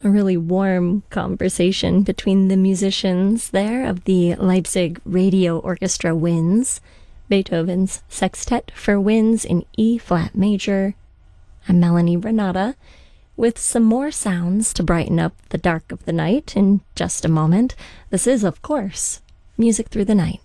A really warm conversation between the musicians there of the Leipzig Radio Orchestra Winds, Beethoven's Sextet for Winds in E-flat major. I'm Melanie Renata, with some more sounds to brighten up the dark of the night in just a moment. This is, of course, Music Through the Night.